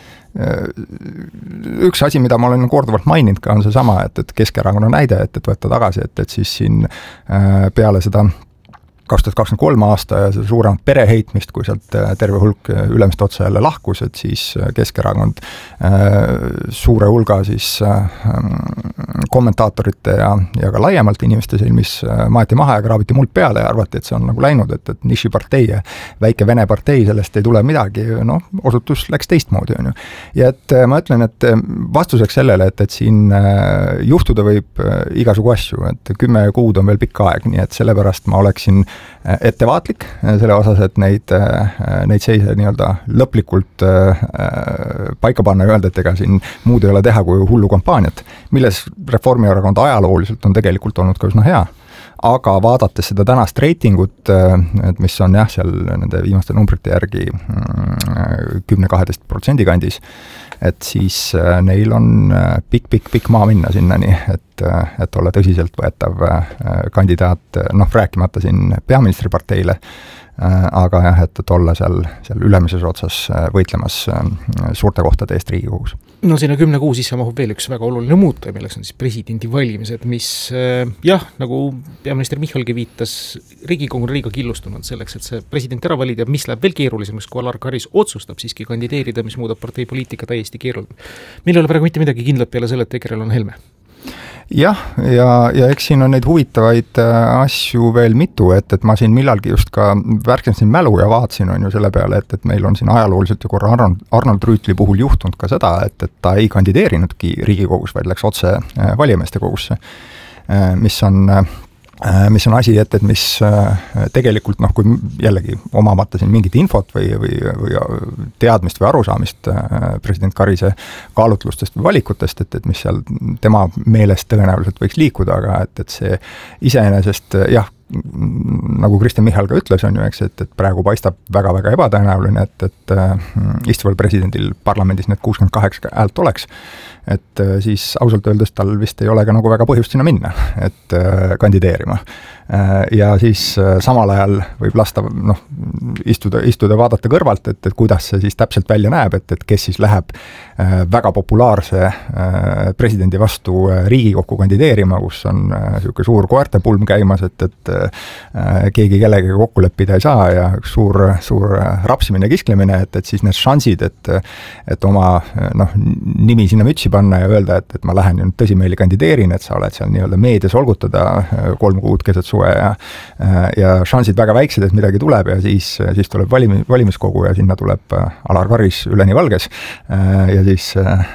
üks asi, mida ma olen korduvalt maininud ka, on see sama, et Keskerakonna näide, et võtta tagasi, et siis siin peale seda 2023 aasta ja see suuremat pereheitmist, kui sealt terve hulk ülemist otsa jälle lahkus, et siis Keskerakond suure hulga siis kommentaatorite ja ka laiemalt inimeste silmis maeti maha ja kraabiti muld peale ja arvati, et see on nagu läinud, et nišipartei ja väike Vene partei, sellest ei tule midagi, osutus läks teistmoodi, on ju. Ja et ma ütlen, et vastuseks sellele, et siin juhtuda võib igasugu asju, et 10 kuud on veel pikk aeg, nii et sellepärast ma oleksin ettevaatlik selle osas, et neid seise nii-öelda lõplikult paika panna ja öelda, et ega siin muud ei ole teha kui hullu kampaaniat, milles Reformierakond ajalooliselt on tegelikult olnud ka üsna hea. Aga vaadates seda tänast reitingut, et mis on seal nende viimaste numbrite järgi 10-12% kandis, et siis neil on pikk maa minna sinnani, et olla tõsiselt võetav kandidaat, rääkimata siin peaministriparteile, aga jah, et olla seal ülemises otsas võitlemas suurte kohtade eest Riigikogus. No sinna 10 kuu sisse mahub veel üks väga oluline muuta, milleks on siis presidendi valimised, mis nagu peaminister Michalgi viitas, Riigikogu on liiga killustunud selleks, et see president ära valida, mis läheb veel keerulisemaks, kui Alar Karis otsustab siiski kandideerida, mis muudab partei poliitika täiesti keeruline. Meil ei ole praegu mitte midagi kindlat peale selle, et EKRE-l on Helme. Jah, ja eks siin on neid huvitavaid asju veel mitu, et ma siin millalgi just ka värkendasin mälu ja vaatasin on ju selle peale, et meil on siin ajalooliselt ju korra Arnold Rüütli puhul juhtunud ka seda, et ta ei kandideerinudki Riigikogus, vaid läks otse valijameeste kogusse, mis on asi, et mis tegelikult kui jällegi omamata siin mingit infot või teadmist või arusaamist president Karise kaalutlustest või valikutest, et mis seal tema meelest tõenäoliselt võiks liikuda, aga et see iseenesest nagu Kristen Michal ka ütles, on ju, eks, et praegu paistab väga-väga ebatõenäoline, et istuval presidendil parlamendis need 68 häält oleks, et siis ausalt öeldes tal vist ei ole ka nagu väga põhjust sinna minna, et kandideerima. Ja siis samal ajal võib lasta istuda vaadata kõrvalt, et kuidas see siis täpselt välja näeb, et kes siis läheb väga populaarse presidendi vastu Riigikokku kandideerima, kus on niisugune suur koertepulm käimas, et keegi kellegagi kokku leppida ei saa ja üks suur rapsimine ja kisklemine, et siis need šansid, et oma nimi sinna mütsi panna ja öelda, et ma lähen nüüd tõsimeeli kandideerin, et sa oled seal nii-öelda meedias olgutada 3 kuud keset suve ja šansid väga väiksed, et midagi tuleb ja siis tuleb valimiskogu ja sinna tuleb Alar Karis üleni valges ja siis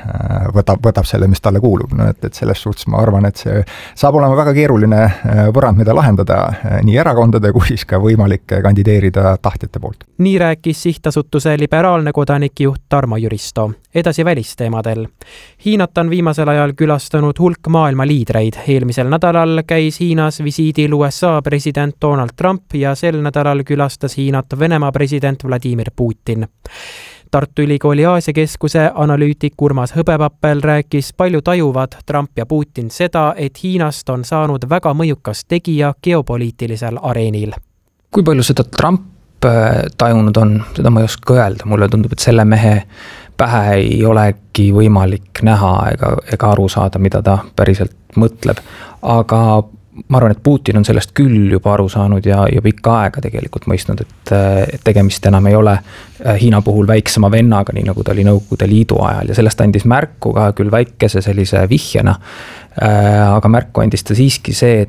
võtab selle, mis talle kuulub. Et selles suhtes ma arvan, et see saab olema väga keeruline võrrand, mida lahendada nii erakondade kui siis ka võimalik kandideerida tahtjate poolt. Nii rääkis sihtasutuse Liberaalne kodanikjuht Tarmo Jüristo. Edasi välisteemadel. Hiinat on viimasel ajal külastanud hulk maailma liidreid. Eelmisel nädalal käis Hiinas visiidil USA president Donald Trump ja sel nädalal külastas Hiinat Venemaa president Vladimir Putin. Tartu Ülikooli Aasiakeskuse analüütik Urmas Hõbepappel rääkis, palju tajuvad Trump ja Putin seda, et Hiinast on saanud väga mõjukas tegija geopoliitilisel areenil. Kui palju seda Trump tajunud on, seda ma ei oska öelda. Mulle tundub, et selle mehe pähe ei olegi võimalik näha ega aru saada, mida ta päriselt mõtleb. Aga ma arvan, et Putin on sellest küll juba aru saanud ja pikka aega tegelikult mõistnud, et tegemist enam ei ole Hiina puhul väiksema vennaga, nii nagu ta oli Nõukogude Liidu ajal ja sellest andis märku ka küll väikese sellise vihjena, aga märku andis ta siiski see,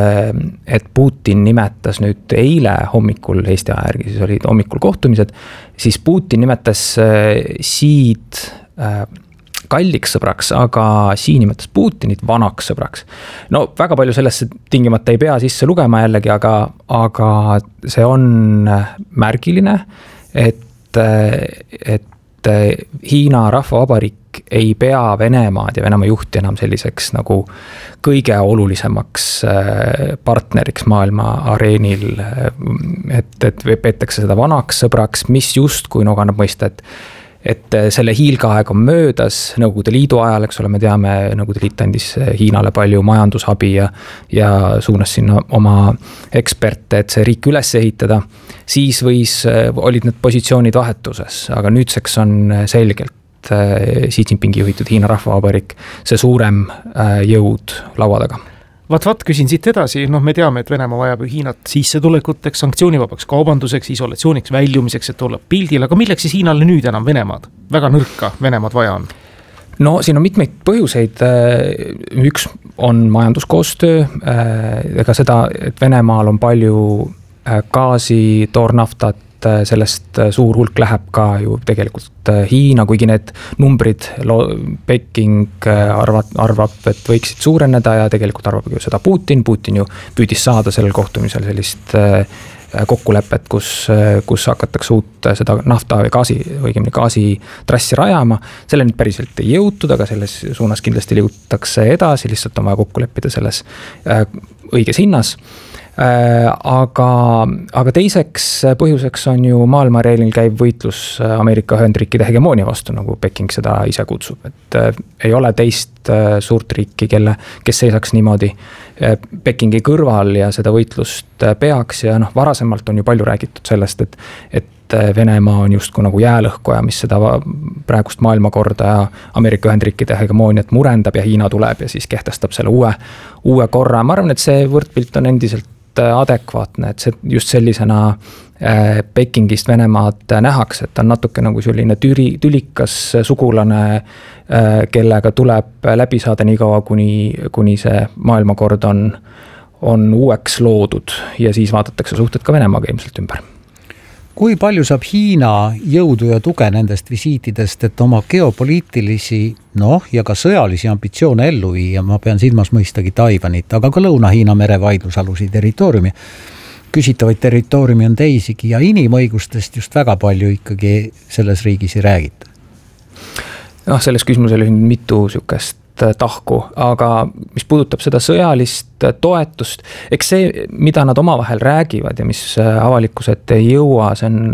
et Putin nimetas nüüd eile hommikul Eesti aja järgi, siis olid hommikul kohtumised, siis Putin nimetas Xi'd kalliks sõbraks, aga Xi nimetas Putinit vanaks sõbraks. No väga palju sellesse tingimata ei pea sisse lugema jällegi, aga see on märgiline, et Hiina Rahvavabariik ei pea Venemaad ja Venemaa juhti enam selliseks nagu kõige olulisemaks partneriks maailma areenil, et peetakse seda vanaks sõbraks, mis justkui annab mõista, et selle hiilgaaeg on möödas Nõukogude Liidu ajal, eks ole, me teame, Nõukogude Liit andis Hiinale palju majandusabi ja suunas sinna oma eksperte, et see riik üles ehitada, siis olid need positsioonid vahetuses, aga nüüdseks on selgelt Xi Jinpingi juhitud Hiina Rahvavabariik see suurem jõud laua taga. Vat, küsin siit edasi, me teame, et Venemaa vajab ju Hiinat sissetulekuteks, sanktsioonivabaks kaubanduseks, isolatsiooniks, väljumiseks, et olla pildil, aga milleks siis Hiinale nüüd enam Venemaad? Väga nõrka Venemaad vaja on? no siin on mitmeid põhjuseid, üks on majanduskoostöö, ega seda, et Venemaal on palju gaasi, toornaftat, sellest suur hulk läheb ka ju tegelikult Hiina, kuigi need numbrid Peking arvab, et võiksid suureneda ja tegelikult arvab ju seda Putin ju püüdis saada sellel kohtumisel sellist kokkulepet, kus hakatakse uut seda nafta või gaasitrassi rajama. Selle nüüd päriselt ei jõutud, aga selles suunas kindlasti liigutakse edasi, lihtsalt on vaja kokku leppida selles õiges hinnas. Aga teiseks põhjuseks on ju maailmareenil käiv võitlus Ameerika Ühendriikide hegemoonia vastu, nagu Peking seda ise kutsub, et ei ole teist suurt riiki, kes seisaks niimoodi Pekingi kõrval ja seda võitlust peaks ja varasemalt on ju palju räägitud sellest, et Venemaa on justkui nagu jäälõhkoja, mis seda praegust maailmakorda ja Ameerika Ühendriikide hegemooniat murendab ja Hiina tuleb ja siis kehtestab selle uue korra. Ma arvan, et see võrdpilt on endiselt adekvaatne, et just sellisena Pekingist Venemaad nähakse, et ta on natuke nagu selline tülikas sugulane, kellega tuleb läbi saada nii kaua, kuni see maailmakord on uueks loodud ja siis vaadatakse suhted ka Venemaaga ilmselt ümber. Kui palju saab Hiina jõudu ja tuge nendest visiitidest, et oma geopoliitilisi ja ka sõjalisi ambitsioone ellu viia, ma pean silmas mõistagi Taiwanit, aga ka Lõuna-Hiina mere vaidlusalusi territooriumi. Küsitavaid territooriumi on teisigi ja inimõigustest just väga palju ikkagi selles riigis ei räägita. Selles küsimusel on mitu sükest tahku, aga mis puudutab seda sõjalist toetust, eks see, mida nad omavahel räägivad ja mis avalikkuselt ei jõua,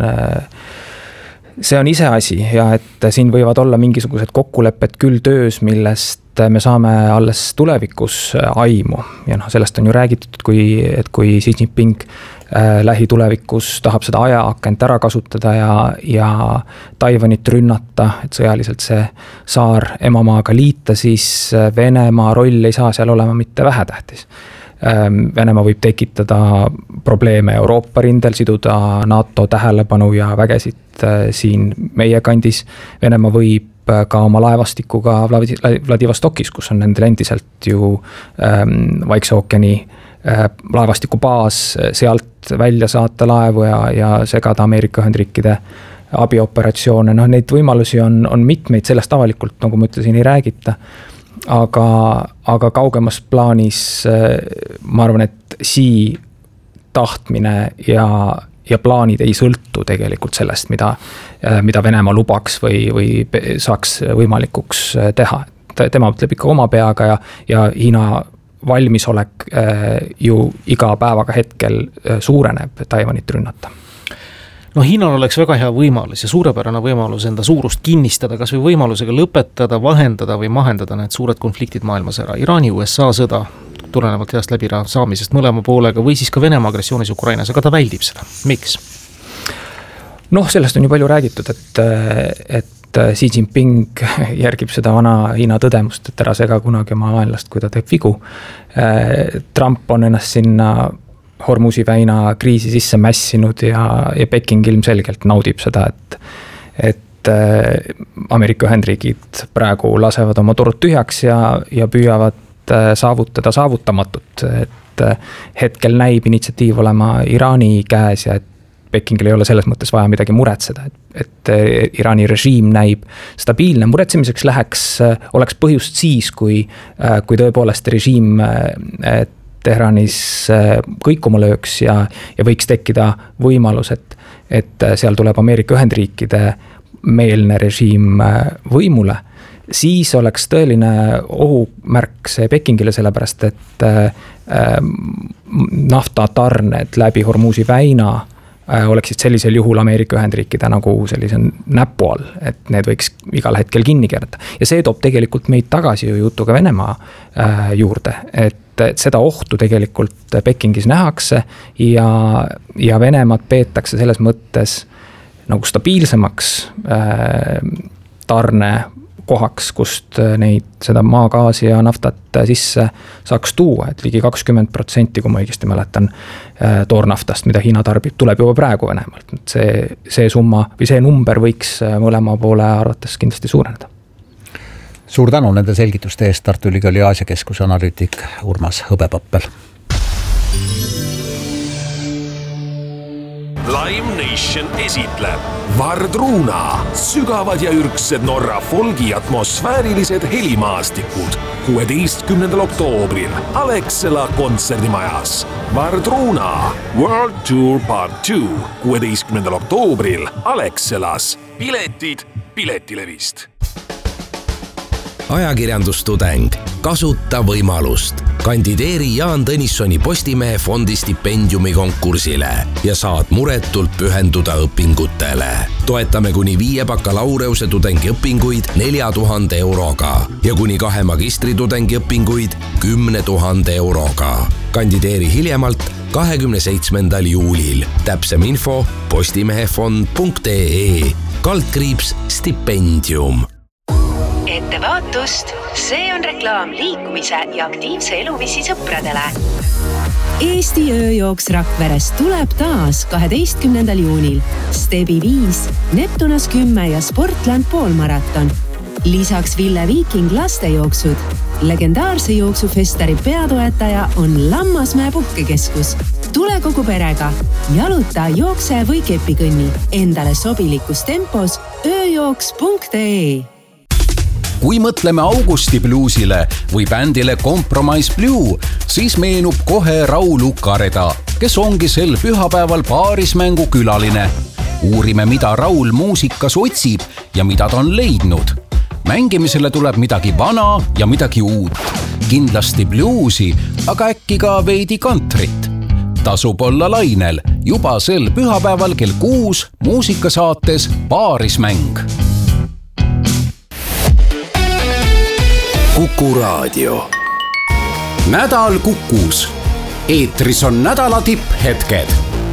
see on ise asi ja et siin võivad olla mingisugused kokkulepped küll töös, millest me saame alles tulevikus aimu ja sellest on ju räägitud, et kui Xi Jinping lähitulevikus tahab seda ajaakent ära kasutada ja Taiwanit rünnata, et sõjaliselt see saar emamaaga liita, siis Venemaa roll ei saa seal olema mitte vähetähtis. Venemaa võib tekitada probleeme Euroopa rindel, siduda NATO tähelepanu ja vägesid siin meie kandis. Venemaa võib ka oma laevastikuga Vladivostokis, kus on nendel endiselt ju Vaikse ookeani laevastikubaas, sealt välja saata laevu ja segada Ameerika Ühendriikide abioperatsioone. Neid võimalusi on mitmeid, sellest avalikult, nagu ma ütlesin, ei räägita. Aga kaugemas plaanis ma arvan, et tahtmine ja plaanid ei sõltu tegelikult sellest, mida Venemaa lubaks või saaks võimalikuks teha. Tema ütleb ikka oma peaga ja Hiina valmisolek ju iga päevaga hetkel suureneb Taiwanit rünnata. Hiinal oleks väga hea võimalus ja suurepärane võimalus enda suurust kinnistada, kas või võimalusega lõpetada, vahendada või mahendada need suured konfliktid maailmas ära. Iraani-USA sõda tulenevalt heast läbisaamisest mõlema poolega või siis ka Venemaa agressioonis Ukrainas, aga ta väldib seda. Miks? Sellest on ju palju räägitud, et Xi Jinping järgib seda vana Hiina tõdemust, et ära sega kunagi oma vaenlast, kui ta teeb vigu. Trump on ennast sinna Hormuzi väina kriisi sisse mässinud ja Peking ilmselgelt naudib seda, et Ameerika Ühendriigid praegu lasevad oma turud tühjaks ja püüavad saavutada saavutamatut, et hetkel näib initsiatiiv olema Iraani käes ja et Pekingil ei ole selles mõttes vaja midagi muretseda, et Iraani režiim näib stabiilne. Muretsemiseks oleks põhjust siis, kui tõepoolest režiim Teheranis kõikuma lööks ja võiks tekkida võimalus, et seal tuleb Ameerika Ühendriikide meelne režiim võimule, siis oleks tõeline ohumärk see Pekingile, sellepärast et naftatarned läbi Hormuzi väina oleksid sellisel juhul Ameerika Ühendriikide nagu sellise näpu all, et need võiks igal hetkel kinni keerata. Ja see toob tegelikult meid tagasi jutuga Venemaa juurde, et seda ohtu tegelikult Pekingis nähakse ja Venemaad peetakse selles mõttes nagu stabiilsemaks tarne kohaks, kust seda maagaasi ja naftat sisse saaks tuua, et ligi 20%, kui ma õigesti mäletan, toornaftast, mida Hiina tarbib, tuleb juba praegu Venemaalt. See summa või see number võiks mõlema poole arvates kindlasti suureneda. suur tänu nende selgituste eest, Tartu Ülikooli Aasia Keskuse analüütik Urmas Hõbepappel. Lime Nation esitleb Vardruna, sügavad ja ürgsed Norra folgi atmosfäärilised helimaastikud 16. oktoobril Alexela kontserdimajas. Vardruna World Tour Part 2 16. oktoobril Alexelas. Piletid Piletilevist. Ajakirjandustudeng, kasuta võimalust. Kandideeri Jaan Tõnissoni Postimehe fondi stipendiumi konkursile ja saad muretult pühenduda õpingutele. Toetame kuni 5 bakalaureuse tudengiõpinguid 4000 euroga ja kuni 2 magistritudengi õpinguid 10 000 euroga. Kandideeri hiljemalt 27. juulil. Täpsem info postimehefond.ee /stipendium. Ettevaatust, see on reklaam liikumise ja aktiivse eluviisi sõpradele. Eesti ööjooks Rakveres tuleb taas 12. juunil. Stebi 5, Neptunas 10 ja Sportland poolmaraton. Lisaks Ville Viiking lastejooksud. Legendaarse jooksufestari peatoetaja on Lammasmäe puhkekeskus. Tule kogu perega, jaluta, jookse või kepikõnni. Endale sobilikus tempos ööjooks.ee. Kui mõtleme Augusti bluusile või bändile Compromise Blue, siis meenub kohe Raul Ukareda, kes ongi sel pühapäeval paarismängu külaline. Uurime, mida Raul muusikas otsib ja mida ta on leidnud. Mängimisele tuleb midagi vana ja midagi uut. Kindlasti bluusi, aga äkki ka veidi kantrit. Tasub olla lainel juba sel pühapäeval kell 6 muusikasaates Paarismäng. Kuku Raadio. Nädal Kukus. Eetris on nädala tipphetked.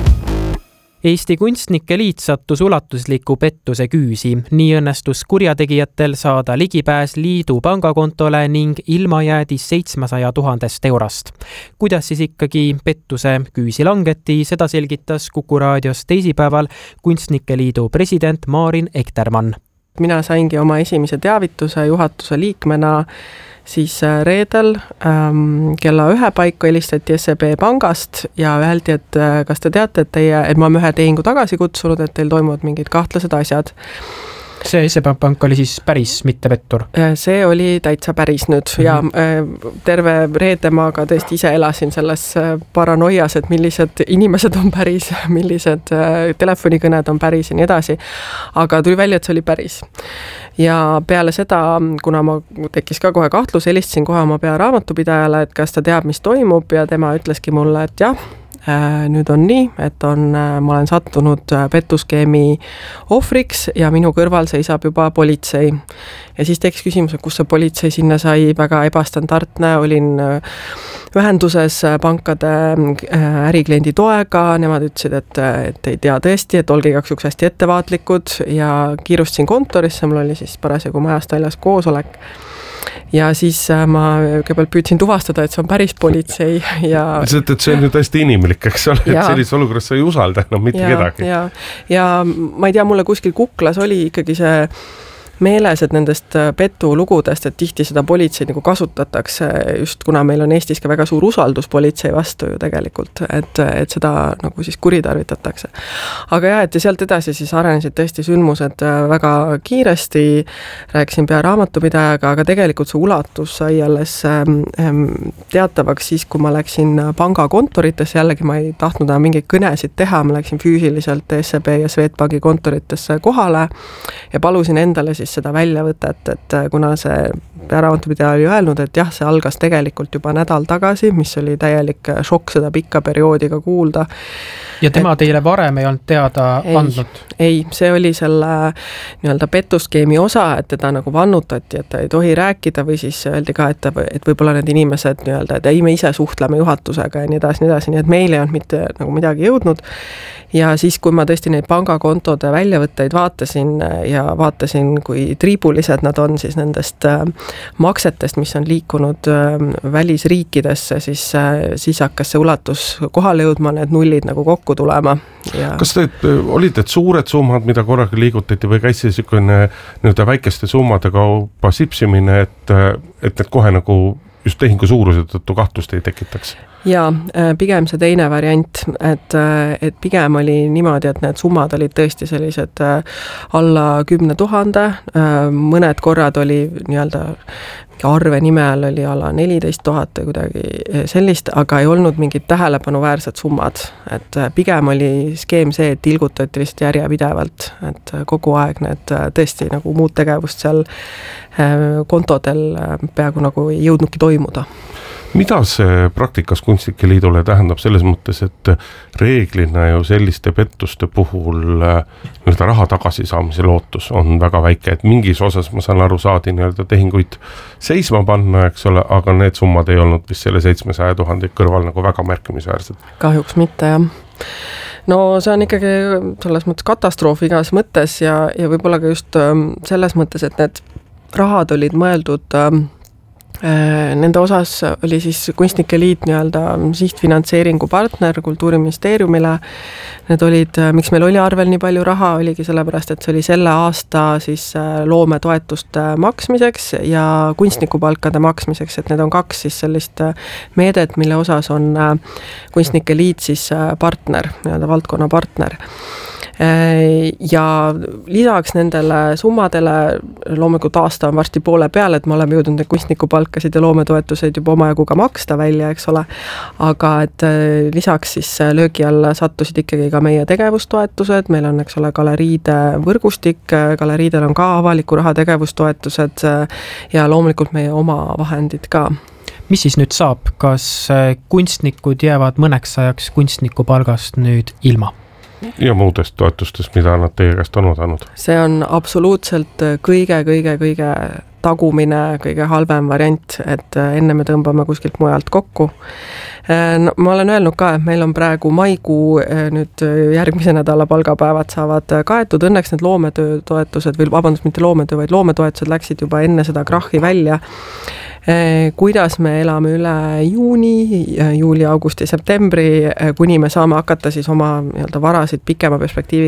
Eesti Kunstnike Liit sattus ulatusliku pettuse küüsi. Nii õnnestus kurjategijatel saada ligipääs liidu pangakontole ning ilma jäädis 700 000 eurost. Kuidas siis ikkagi pettuse küüsi langeti, seda selgitas Kuku Raadios teisipäeval Kunstnike Liidu president Maarin Ektermann. Mina saingi oma esimese teavituse juhatuse liikmena siis reedel kella 1 paiku helistati SEB pangast ja öeldi, et kas te teate, et ma olen ühe tehingu tagasi kutsunud, et teil toimuvad mingid kahtlased asjad. See SEB pank oli siis päris mitte pettur? See oli täitsa päris nüüd ja terve reede ma ka tõesti ise elasin selles paranoias, et millised inimesed on päris, millised telefonikõned on päris ja nii edasi. Aga tuli välja, et see oli päris. Ja peale seda, kuna ma tekkis ka kohe kahtlus, helistasin kohe oma pearaamatupidajale, et kas ta teab, mis toimub ja tema ütleski mulle, et jah, nüüd on nii, et ma olen sattunud pettuskeemi ohvriks ja minu kõrval seisab juba politsei. Ja siis tekkis küsimus, et kus see politsei sinna sai, väga ebastandardne, olin ühenduses pankade ärikliendi toega, nemad ütlesid, et ei tea tõesti, et olge igaks juhuks hästi ettevaatlikud ja kiirustasin kontorisse, mul oli siis parasjagu majast väljas koosolek. Ja siis ma kõigepealt püüdsin tuvastada, et see on päris politsei ja... Et see on ju tõesti inimlik, eks ole, et sellises olukorras sa ei usalda mitte kedagi. Ja ma ei tea, mulle kuskil kuklas oli ikkagi see meeles, et nendest petulugudest, et tihti seda politseid nagu kasutatakse just kuna meil on Eestis ka väga suur usaldus politsei vastu ju tegelikult, et seda nagu siis kuritarvitatakse. Aga jah, et ja sealt edasi siis arenesid tõesti sündmused väga kiiresti, rääkisin pearaamatupidajaga, aga tegelikult see ulatus sai alles teatavaks siis, kui ma läksin pangakontoritesse, jällegi ma ei tahtnud mingeid kõnesid teha, ma läksin füüsiliselt SEB ja Swedbanki kontoritesse kohale ja palusin endale siis seda väljavõtet, et kuna see pearaamatupidaja oli öelnud, et jah, see algas tegelikult juba nädal tagasi, mis oli täielik šokk seda pikka perioodiga kuulda. Ja tema teile varem ei olnud teada andnud? Ei, see oli selle nii-öelda pettuskeemi osa, et teda nagu vannutati, et ta ei tohi rääkida või siis öeldi ka, et võib-olla need inimesed nii-öelda, et ei, me ise suhtleme juhatusega ja nii edasi, nii et meil ei olnud mitte nagu midagi jõudnud. Ja siis, kui ma tõesti neid pangakontode väljavõtteid vaatasin, kui kui triibulised nad on siis nendest maksetest, mis on liikunud välisriikidesse, siis hakkas see ulatus kohale jõudma, need nullid nagu kokku tulema. Ja... Kas olid need suured summad, mida korraga liigutati või käis niisugune väikeste summade kaupa sipsimine, et need kohe nagu just tehingu suuruse tõttu kahtlust ei tekitaks? Jaa, pigem see teine variant, et pigem oli niimoodi, et need summad olid tõesti sellised alla 10 000, mõned korrad oli nii-öelda arve nime all oli alla 14 000 või kuidagi sellist, aga ei olnud mingid tähelepanuväärsed summad, et pigem oli skeem see, et tilgutati lihtsalt järjepidevalt, et kogu aeg need tõesti nagu muud tegevust seal kontodel peaaegu nagu ei jõudnudki toimuda. Mida see praktikas Kunstnike Liidule tähendab selles mõttes, et reeglina ju selliste pettuste puhul raha tagasisaamise lootus on väga väike, et mingis osas ma saan aru saadi tehinguid seisma panna, eks ole, aga need summad ei olnud vist selle 700 000 kõrval nagu väga märkimisväärsed. Kahjuks mitte, jah. No see on ikkagi selles mõttes katastroof igas mõttes ja võib-olla ka just selles mõttes, et need rahad olid mõeldud nende osas oli siis Kunstnike Liit nii-öelda sihtfinantseeringu partner Kultuuriministeeriumile. Need olid, miks meil oli arvel nii palju raha, oligi sellepärast, et see oli selle aasta siis loometoetuste maksmiseks ja kunstnikupalkade maksmiseks, et need on kaks siis sellist meedet, mille osas on Kunstnike Liit siis partner, nii-öelda valdkonna partner. Ja lisaks nendele summadele loomulikult aasta on varsti poole peale, et me oleme jõudnud need kunstnikupalkasid ja loometoetuseid juba omajagu ka maksta välja, eks ole, aga et lisaks siis löögi alla sattusid ikkagi ka meie tegevustoetused, meil on, eks ole, galeriide võrgustik, galeriidel on ka avaliku raha tegevustoetused ja loomulikult meie oma vahendid ka. Mis siis nüüd saab, kas kunstnikud jäävad mõneks ajaks kunstnikupalgast nüüd ilma? Ja muudest toetustest, mida nad teie käest on oodanud? See on absoluutselt kõige tagumine, kõige halvem variant, et enne me tõmbame kuskilt mujalt kokku. No, ma olen öelnud ka, et meil on praegu maikuu, nüüd järgmise nädala palgapäevad saavad kaetud, õnneks need loometöötoetused, või vabandust, mitte loometöö, vaid loometoetused läksid juba enne seda krahhi välja. Kuidas me elame üle juuni, juuli, augusti, septembri, kuni me saame hakata siis oma varasid pikema perspektiivi